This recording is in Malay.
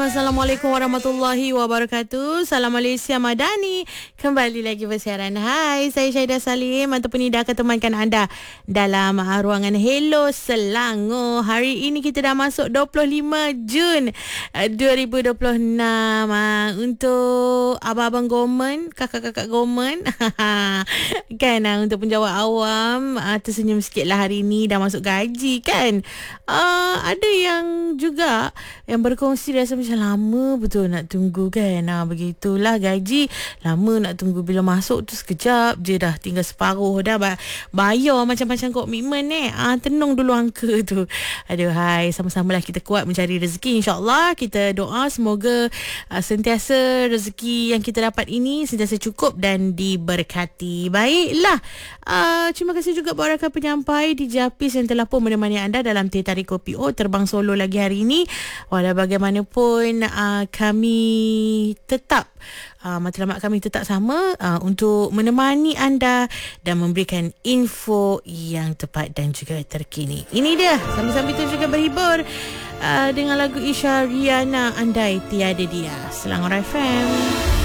Assalamualaikum warahmatullahi wabarakatuh. Salam Malaysia Madani. Kembali lagi bersiaran. Hai, saya Syahidah Salim ataupun Ida akan temankan anda dalam ruangan Hello Selangor. Hari ini kita dah masuk 25 Jun 2026. Untuk abang-abang government, kakak-kakak government kan, untuk penjawat awam tersenyum sikit lah hari ni, dah masuk gaji kan. Ada yang juga yang berkongsi rasa macam lama betul nak tunggu kan. Begitulah gaji lama nak tunggu, bila masuk tu sekejap je dah tinggal separuh dah bayar macam-macam komitmen tenung dulu angka tu. Aduh, hai, sama-samalah kita kuat mencari rezeki, insyaAllah. Kita doa semoga sentiasa rezeki yang kita dapat ini sentiasa cukup dan diberkati. Baiklah, terima kasih juga buat rakan penyampai di Japis yang telah pun menemani anda dalam Teh Tarik Kopi terbang solo lagi hari ini. Walau bagaimanapun kami tetap matlamat kami tetap sama, untuk menemani anda dan memberikan info yang tepat dan juga terkini. Ini dia, sambil-sambil tu juga berhibur dengan lagu Isha Riana, Andai Tiada Dia. Selangor FM.